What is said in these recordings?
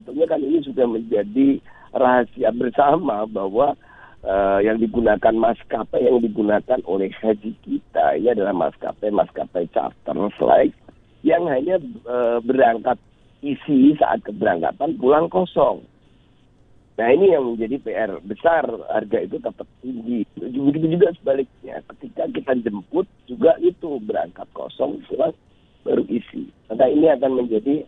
Tentunya kan ini sudah menjadi rahasia bersama bahwa yang digunakan maskapai yang digunakan oleh haji kita ini adalah maskapai charter flight yang hanya berangkat isi saat keberangkatan pulang kosong. Nah ini yang menjadi PR besar, harga itu tetap tinggi. Begitu juga sebaliknya, ketika kita jemput juga itu berangkat kosong pulang baru isi. Maka ini akan menjadi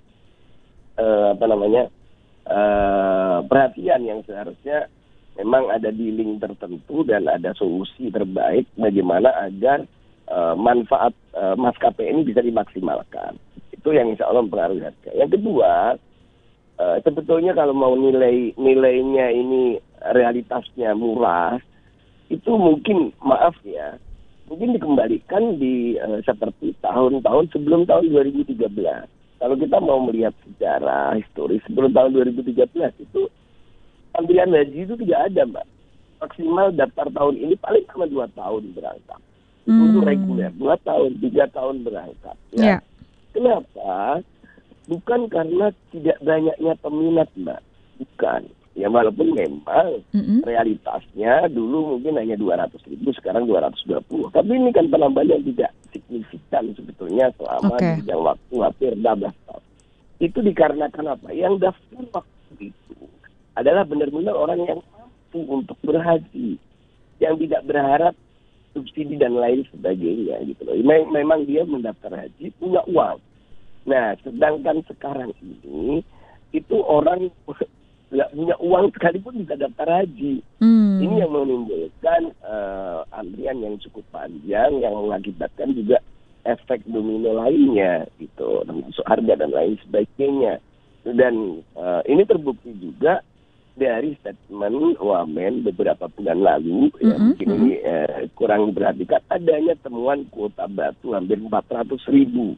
perhatian yang seharusnya memang ada dealing tertentu dan ada solusi terbaik bagaimana agar manfaat maskapai ini bisa dimaksimalkan. Itu yang insya Allah mempengaruhi harga. Yang kedua, sebetulnya kalau mau nilainya ini realitasnya murah, itu mungkin mungkin dikembalikan di seperti tahun-tahon sebelum tahun 2013. Kalau kita mau melihat sejarah historis sebelum tahun 2013 itu panggilan haji itu tidak ada, Mbak. Maksimal daftar tahun ini paling cuma 2 tahun berangkat. Itu reguler, 2 tahun, 3 tahun berangkat. Ya. Kenapa? Bukan karena tidak banyaknya peminat, Mbak. Bukan. Ya walaupun memang realitasnya dulu mungkin hanya 200.000, sekarang 220. Tapi ini kan penambahan yang tidak signifikan sebetulnya selama bidang waktu hampir 16 tahun. Itu dikarenakan apa? Yang daftar waktu itu adalah benar-benar orang yang mampu untuk berhaji, yang tidak berharap subsidi dan lain sebagainya gitu loh. Memang dia mendaftar haji punya uang. Nah, sedangkan sekarang ini itu orang nggak punya uang sekalipun bisa daftar haji. Ini yang menimbulkan antrian yang cukup panjang yang mengakibatkan juga efek domino lainnya gitu, termasuk harga dan lain sebagainya. Dan ini terbukti juga dari statement Wamen beberapa bulan lalu, ya mungkin ini kurang diperhatikan, adanya temuan kuota batu hampir 400.000.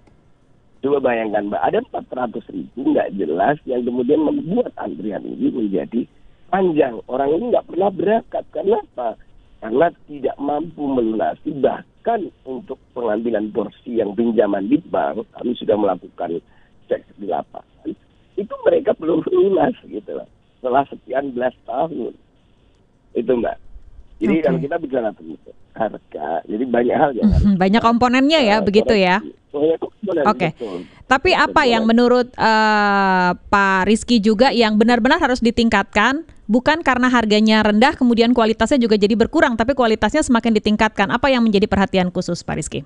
Coba bayangkan, Mbak, ada 400.000 nggak jelas yang kemudian membuat antrian ini menjadi panjang. Orang ini nggak pernah berangkat. Kenapa? Karena tidak mampu melunasi, bahkan untuk pengambilan porsi yang pinjaman di bank, kami sudah melakukan cek di lapangan, itu mereka belum lunas gitu loh. Setelah sekian belas tahun. Itu, Mbak. Jadi kalau kita bicara tentang harga, jadi banyak hal yang harus banyak komponennya ya, begitu ya. Oke. Tapi apa yang menurut Pak Rizky juga yang benar-benar harus ditingkatkan, bukan karena harganya rendah kemudian kualitasnya juga jadi berkurang, tapi kualitasnya semakin ditingkatkan. Apa yang menjadi perhatian khusus, Pak Rizky?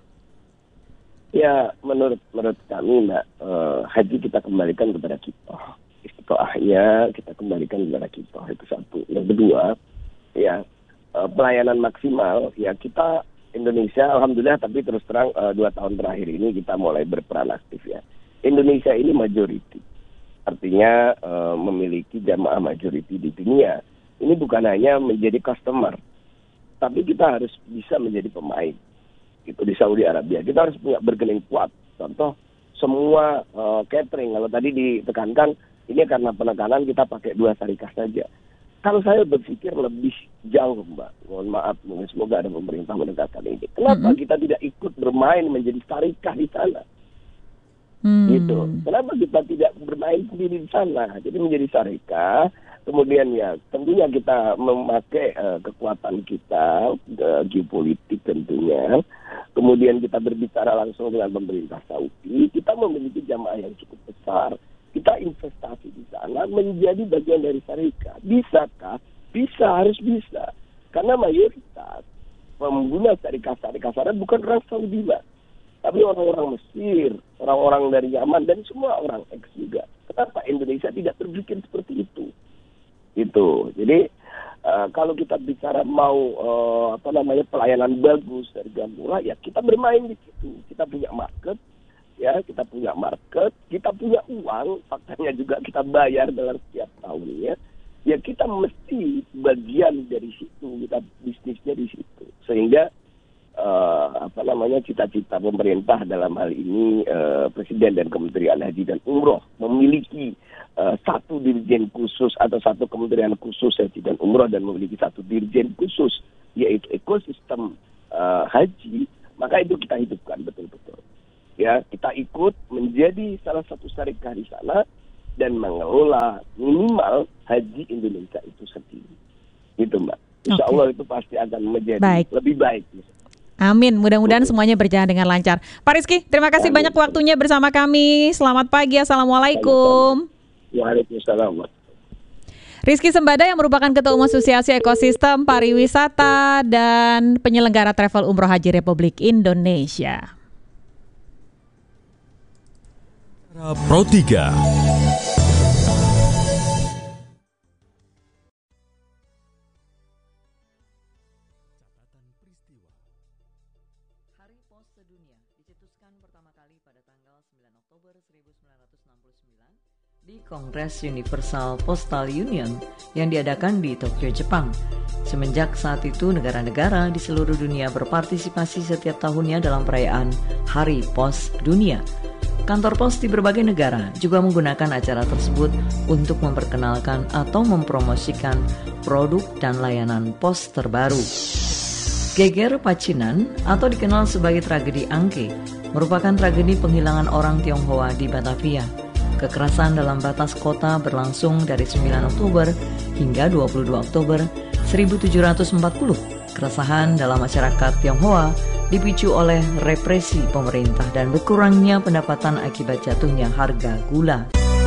Ya, menurut kami, Mbak, haji kita kembalikan kepada kita. Istiqoahnya kita kembalikan kepada kita, itu satu. Yang kedua, ya pelayanan maksimal, ya kita Indonesia alhamdulillah, tapi terus terang 2 tahun terakhir ini kita mulai berperan aktif ya. Indonesia ini majority, artinya memiliki jamaah majority di dunia. Ini bukan hanya menjadi customer, tapi kita harus bisa menjadi pemain. Itu di Saudi Arabia kita harus punya bergening kuat. Contoh semua catering, kalau tadi ditekankan ini karena penekanan kita pakai 2 syarikat saja. Kalau saya berpikir lebih jauh, Mbak, mohon maaf, semoga ada pemerintah mendekatkan ini. Kenapa kita tidak ikut bermain menjadi syarikat di sana? Gitu. Kenapa kita tidak bermain sendiri di sana? Jadi menjadi syarikat, kemudian ya tentunya kita memakai kekuatan kita, geopolitik tentunya. Kemudian kita berbicara langsung dengan pemerintah Saudi. Kita memiliki jamaah yang cukup besar. Kita investasi di sana menjadi bagian dari syarikat. Bisakah? Bisa, harus bisa. Karena mayoritas pengguna syarikat-syarikat sana bukan orang Saudi, Mbak. Tapi orang-orang Mesir, orang-orang dari Yaman, dan semua orang X juga. Kenapa Indonesia tidak berpikir seperti itu? Gitu. Jadi kalau kita bicara mau pelayanan bagus, harga murah, ya kita bermain di situ. Kita punya market. Ya, kita punya market, kita punya uang, faktanya juga kita bayar dalam setiap tahunnya. Ya kita mesti bagian dari situ, kita bisnisnya di situ. Sehingga cita-cita pemerintah dalam hal ini Presiden dan Kementerian Haji dan Umroh memiliki satu dirjen khusus atau satu kementerian khusus Haji dan Umroh dan memiliki satu dirjen khusus yaitu ekosistem haji, maka itu kita hidupkan betul-betul. Ya, kita ikut menjadi salah satu syarikat di sana dan mengelola minimal haji Indonesia itu sendiri. Gitu Mbak. Insya Allah itu pasti akan menjadi lebih baik. Amin, mudah-mudahan semuanya berjalan dengan lancar. Pak Rizky, terima kasih banyak waktunya bersama kami. Selamat pagi, Assalamualaikum. Waalaikumsalam. Rizky Sembada yang merupakan Ketua Umum Asosiasi Ekosistem Pariwisata dan Penyelenggara Travel Umroh Haji Republik Indonesia. Pro 3. Hari Pos Sedunia dicetuskan pertama kali pada tanggal 9 Oktober 1969 di Kongres Universal Postal Union yang diadakan di Tokyo, Jepang. Semenjak saat itu, negara-negara di seluruh dunia berpartisipasi setiap tahunnya dalam perayaan Hari Pos Dunia. Kantor pos di berbagai negara juga menggunakan acara tersebut untuk memperkenalkan atau mempromosikan produk dan layanan pos terbaru. Geger Pacinan atau dikenal sebagai tragedi Angke merupakan tragedi penghilangan orang Tionghoa di Batavia. Kekerasan dalam batas kota berlangsung dari 9 Oktober hingga 22 Oktober 1740. Keresahan dalam masyarakat Tionghoa dipicu oleh represi pemerintah dan berkurangnya pendapatan akibat jatuhnya harga gula.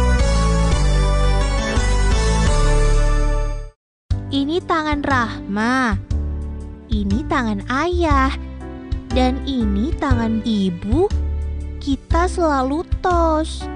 Ini tangan Rahma, ini tangan ayah, dan ini tangan ibu. Kita selalu tos.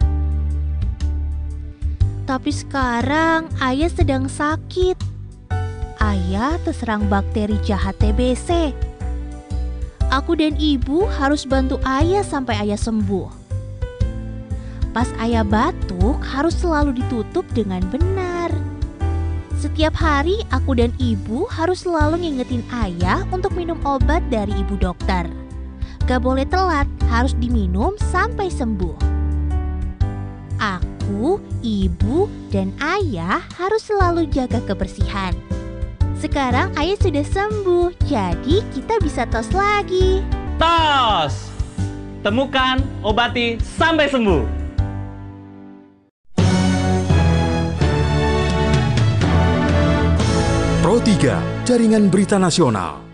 Tapi sekarang ayah sedang sakit. Ayah terserang bakteri jahat TBC. Aku dan ibu harus bantu ayah sampai ayah sembuh. Pas ayah batuk harus selalu ditutup dengan benar. Setiap hari aku dan ibu harus selalu ngingetin ayah untuk minum obat dari ibu dokter. Gak boleh telat, harus diminum sampai sembuh. Aku, ibu, dan ayah harus selalu jaga kebersihan. Sekarang ayah sudah sembuh, jadi kita bisa tos lagi. Tos! Temukan, obati, sampai sembuh. Pro 3, Jaringan Berita Nasional.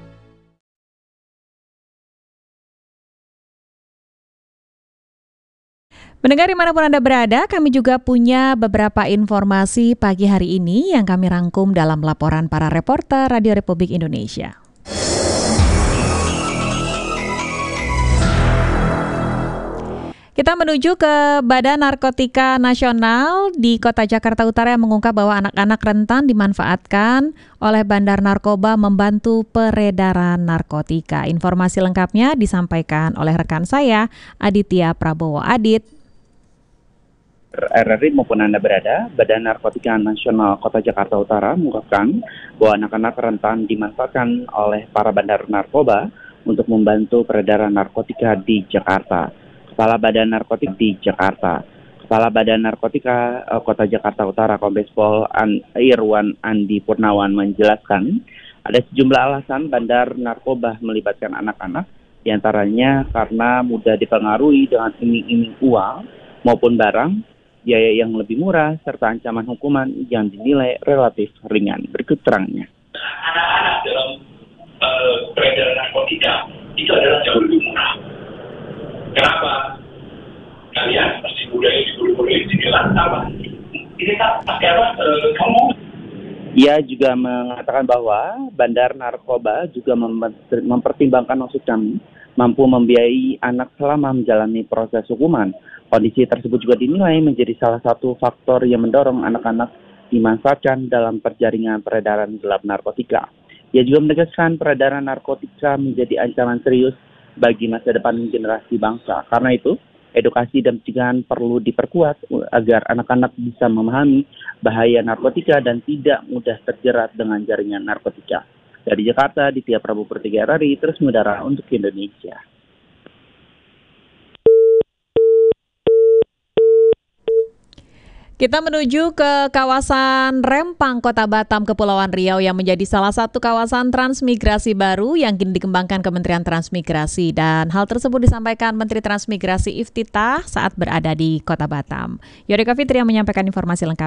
Mendengar dimanapun Anda berada, kami juga punya beberapa informasi pagi hari ini yang kami rangkum dalam laporan para reporter Radio Republik Indonesia. Kita menuju ke Badan Narkotika Nasional di Kota Jakarta Utara yang mengungkap bahwa anak-anak rentan dimanfaatkan oleh bandar narkoba membantu peredaran narkotika. Informasi lengkapnya disampaikan oleh rekan saya, Aditya Prabowo. Adit. RRI maupun Anda berada, Badan Narkotika Nasional Kota Jakarta Utara mengungkapkan bahwa anak-anak rentan dimanfaatkan oleh para bandar narkoba untuk membantu peredaran narkotika di Jakarta. Kepala Badan Narkotika di Jakarta, Kepala Badan Narkotika Kota Jakarta Utara Kombes Pol Irwan Andi Purnawan menjelaskan ada sejumlah alasan bandar narkoba melibatkan anak-anak, diantaranya karena mudah dipengaruhi dengan iming-iming uang maupun barang, biaya yang lebih murah, serta ancaman hukuman yang dinilai relatif ringan. Berikut terangnya. Anak-anak dalam peredaran narkotika itu adalah jauh lebih murah. Kenapa? Kalian masih muda yang diburu-buru dibilang apa? Ini tak pakai apa? Kamu? Ia juga mengatakan bahwa bandar narkoba juga mempertimbangkan maksud kami mampu membiayai anak selama menjalani proses hukuman. Kondisi tersebut juga dinilai menjadi salah satu faktor yang mendorong anak-anak dimanfaatkan dalam perjaringan peredaran gelap narkotika. Ia juga menegaskan peredaran narkotika menjadi ancaman serius bagi masa depan generasi bangsa. Karena itu, edukasi dan pencegahan perlu diperkuat agar anak-anak bisa memahami bahaya narkotika dan tidak mudah terjerat dengan jaringan narkotika. Dari Jakarta, Aditya Prabowo per 3 RRI, terus mengudara untuk Indonesia. Kita menuju ke kawasan Rempang, Kota Batam, Kepulauan Riau yang menjadi salah satu kawasan transmigrasi baru yang kini dikembangkan Kementerian Transmigrasi. Dan hal tersebut disampaikan Menteri Transmigrasi Iftitah saat berada di Kota Batam. Yorika Fitri yang menyampaikan informasi lengkap.